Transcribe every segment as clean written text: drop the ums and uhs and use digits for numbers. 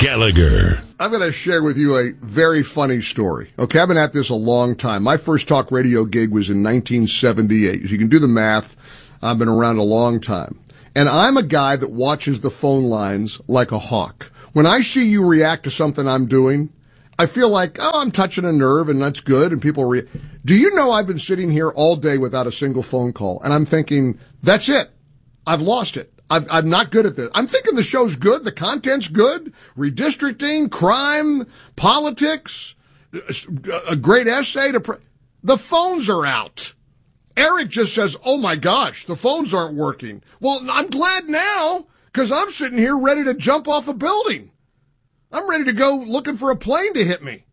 Gallagher. I'm going to share with you a very funny story. Okay, I've been at this a long time. My first talk radio gig was in 1978. As you can do the math, I've been around a long time. And I'm a guy that watches the phone lines like a hawk. When I see you react to something I'm doing, I feel like, oh, I'm touching a nerve and that's good. And people do you know I've been sitting here all day without a single phone call? And I'm thinking, that's it. I've lost it. I'm not good at this. I'm thinking the show's good. The content's good. Redistricting, crime, politics, a great essay the phones are out. Eric just says, oh my gosh, the phones aren't working. Well, I'm glad now because I'm sitting here ready to jump off a building. I'm ready to go looking for a plane to hit me.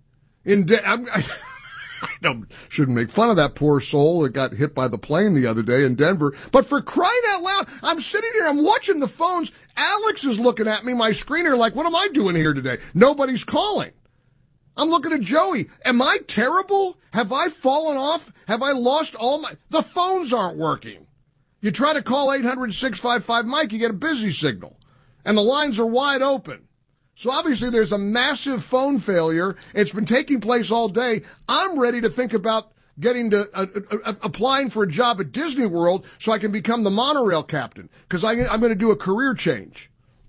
I shouldn't make fun of that poor soul that got hit by the plane the other day in Denver. But for crying out loud, I'm sitting here, I'm watching the phones. Alex is looking at me, my screener, like, what am I doing here today? Nobody's calling. I'm looking at Joey. Am I terrible? Have I fallen off? Have I lost the phones aren't working. You try to call 800-655-MIKE, you get a busy signal. And the lines are wide open. So obviously there's a massive phone failure. It's been taking place all day. I'm ready to think about getting to applying for a job at Disney World so I can become the monorail captain because I'm going to do a career change.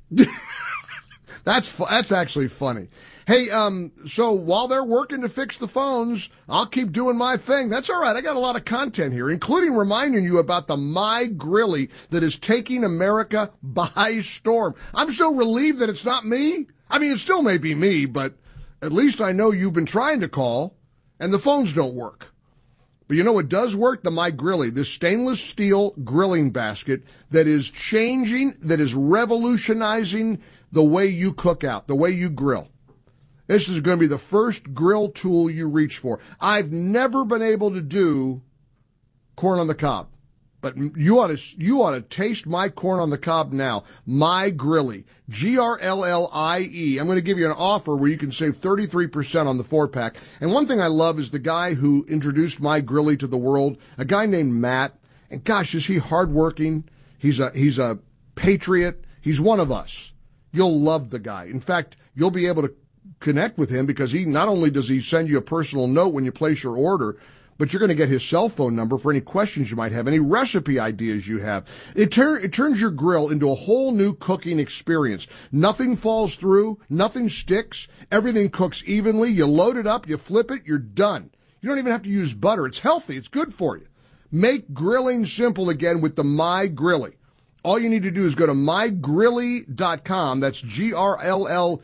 That's actually funny. Hey, so while they're working to fix the phones, I'll keep doing my thing. That's all right. I got a lot of content here, including reminding you about the My Grilly that is taking America by storm. I'm so relieved that it's not me. I mean, it still may be me, but at least I know you've been trying to call, and the phones don't work. But you know what does work? The My Grilly, this stainless steel grilling basket that is changing, that is revolutionizing the way you cook out, the way you grill. This is going to be the first grill tool you reach for. I've never been able to do corn on the cob. But you ought to taste my corn on the cob now. My Grilly, Grillie. I'm going to give you an offer where you can save 33% on the 4-pack. And one thing I love is the guy who introduced My Grilly to the world, a guy named Matt. And gosh, is he hardworking? He's a patriot. He's one of us. You'll love the guy. In fact, you'll be able to connect with him because he not only does he send you a personal note when you place your order, but you're going to get his cell phone number for any questions you might have, any recipe ideas you have. It turns your grill into a whole new cooking experience. Nothing falls through, nothing sticks, everything cooks evenly. You load it up, you flip it, you're done. You don't even have to use butter. It's healthy, it's good for you. Make grilling simple again with the My Grilly. All you need to do is go to mygrillie.com. That's Grillie.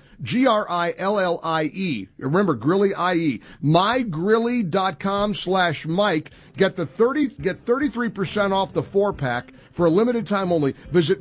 Remember, Grillie IE. mygrillie.com/Mike. Get 33% off the 4-pack for a limited time only. Visit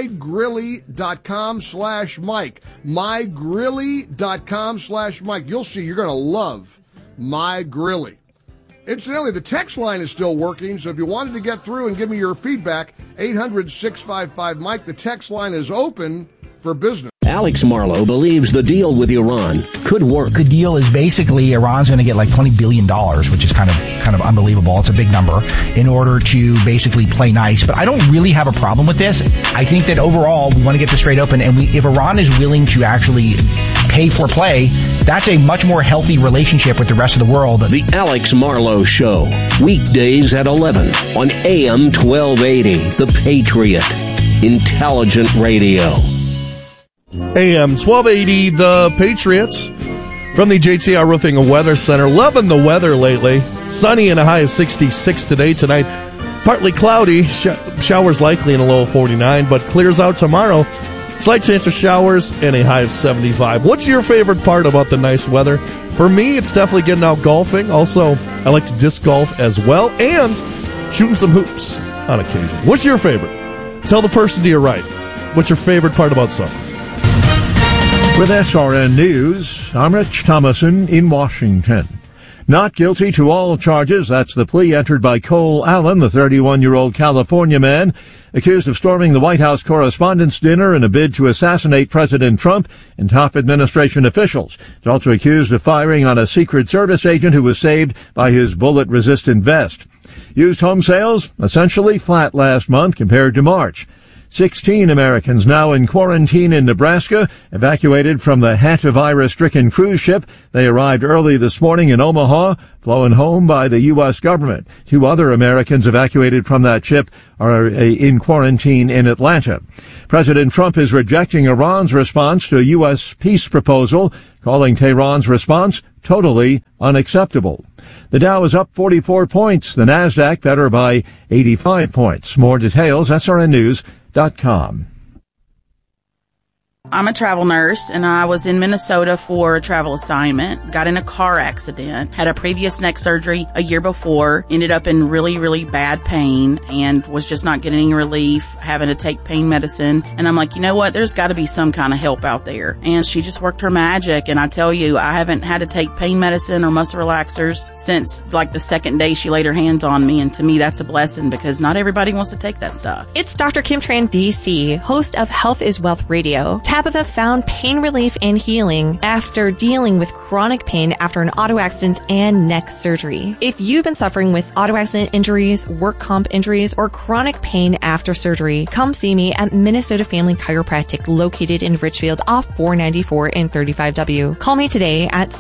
mygrillie.com/Mike. mygrillie.com/Mike. You'll see you're going to love My Grillie. Incidentally, the text line is still working, so if you wanted to get through and give me your feedback, 800-655-MIKE. The text line is open for business. Alex Marlow believes the deal with Iran could work. The deal is basically Iran's going to get like $20 billion, which is kind of unbelievable. It's a big number in order to basically play nice. But I don't really have a problem with this. I think that overall we want to get this straight open. And if Iran is willing to actually pay for play, that's a much more healthy relationship with the rest of the world. The Alex Marlow Show, weekdays at 11 on AM 1280, The Patriot. Intelligent radio. AM 1280, The Patriots. From the JTR Roofing and Weather Center. Loving the weather lately. Sunny and a high of 66 today. Tonight, partly cloudy. Showers likely in a low of 49, but clears out tomorrow. Slight chance of showers and a high of 75. What's your favorite part about the nice weather? For me, it's definitely getting out golfing. Also, I like to disc golf as well and shooting some hoops on occasion. What's your favorite? Tell the person to your right. What's your favorite part about summer? With SRN News, I'm Rich Thomason in Washington. Not guilty to all charges. That's the plea entered by Cole Allen, the 31-year-old California man, accused of storming the White House Correspondents' Dinner in a bid to assassinate President Trump and top administration officials. He's also accused of firing on a Secret Service agent who was saved by his bullet-resistant vest. Used home sales essentially flat last month compared to March. 16 Americans now in quarantine in Nebraska, evacuated from the hantavirus-stricken cruise ship. They arrived early this morning in Omaha, flown home by the U.S. government. 2 other Americans evacuated from that ship are in quarantine in Atlanta. President Trump is rejecting Iran's response to a U.S. peace proposal, calling Tehran's response totally unacceptable. The Dow is up 44 points. The Nasdaq better by 85 points. More details, srnnews.com. I'm a travel nurse, and I was in Minnesota for a travel assignment, got in a car accident, had a previous neck surgery a year before, ended up in really, really bad pain, and was just not getting any relief, having to take pain medicine. And I'm like, you know what, there's got to be some kind of help out there. And she just worked her magic, and I tell you, I haven't had to take pain medicine or muscle relaxers since like the second day she laid her hands on me, and to me that's a blessing because not everybody wants to take that stuff. It's Dr. Kim Tran, DC, host of Health is Wealth Radio. Tabitha found pain relief and healing after dealing with chronic pain after an auto accident and neck surgery. If you've been suffering with auto accident injuries, work comp injuries, or chronic pain after surgery, come see me at Minnesota Family Chiropractic located in Richfield off 494 and 35W. Call me today at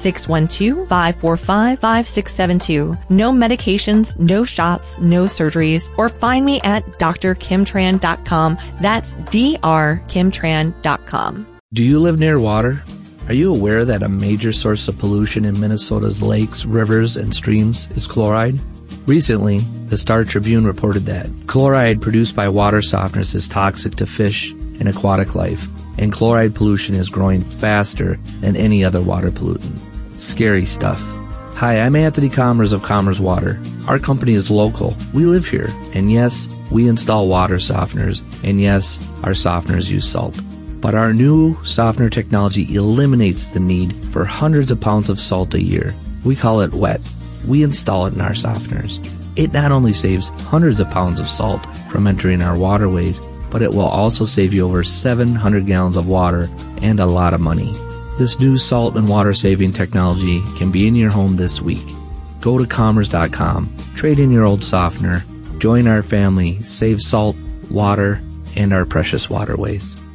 612-545-5672. No medications, no shots, no surgeries, or find me at drkimtran.com. That's drkimtran.com. Do you live near water? Are you aware that a major source of pollution in Minnesota's lakes, rivers, and streams is chloride? Recently, the Star Tribune reported that chloride produced by water softeners is toxic to fish and aquatic life, and chloride pollution is growing faster than any other water pollutant. Scary stuff. Hi, I'm Anthony Commerce of Commerce Water. Our company is local. We live here, and yes, we install water softeners, and yes, our softeners use salt. But our new softener technology eliminates the need for hundreds of pounds of salt a year. We call it WET. We install it in our softeners. It not only saves hundreds of pounds of salt from entering our waterways, but it will also save you over 700 gallons of water and a lot of money. This new salt and water saving technology can be in your home this week. Go to commerce.com, trade in your old softener, join our family, save salt, water, and our precious waterways.